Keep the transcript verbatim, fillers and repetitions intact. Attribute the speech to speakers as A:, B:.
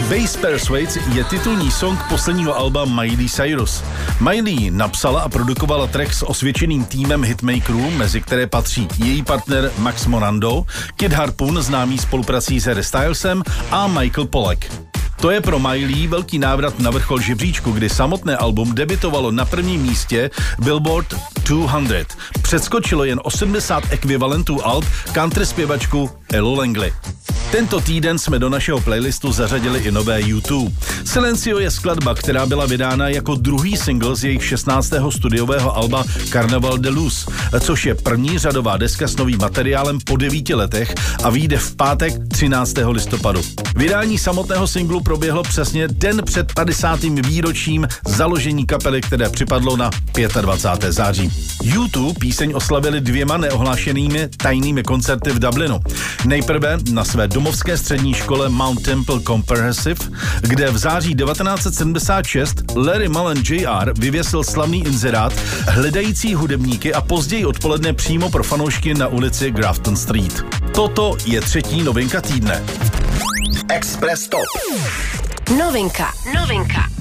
A: Bass Persuades je titulní song posledního alba Miley Cyrus. Miley napsala a produkovala track s osvědčeným týmem hitmakerů, mezi které patří její partner Max Morando, Kid Harpoon, známý spoluprací s Harry Stylesem, a Michael Pollack. To je pro Miley velký návrat na vrchol žebříčku, kdy samotné album debutovalo na prvním místě Billboard dvě stě. Předskočilo jen osmdesát ekvivalentů alb country zpěvačku Elu Langley. Tento týden jsme do našeho playlistu zařadili i nové U dva. Silencio je skladba, která byla vydána jako druhý single z jejich šestnáctého studiového alba Carnaval de Luz, což je první řadová deska s novým materiálem po devíti letech a vyjde v pátek třináctého listopadu. Vydání samotného singlu proběhlo přesně den před padesátým výročím založení kapely, které připadlo na dvacátého pátého září. U dva píseň oslavili dvěma neohlášenými tajnými koncerty v Dublinu. Nejprve na své domovské střední škole Mount Temple Comprehensive, kde v září devatenáct set sedmdesát šest Larry Mullen J R vyvěsil slavný inzerát hledající hudebníky a později odpoledne přímo pro fanoušky na ulici Grafton Street. Toto je třetí novinka týdne.
B: Express Top.
C: Novinka, novinka.